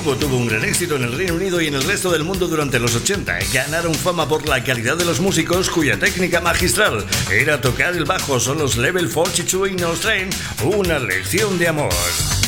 grupo tuvo un gran éxito en el Reino Unido y en el resto del mundo durante los 80. Ganaron fama por la calidad de los músicos, cuya técnica magistral era tocar el bajo. Son los Level 42 y nos traen una lección de amor.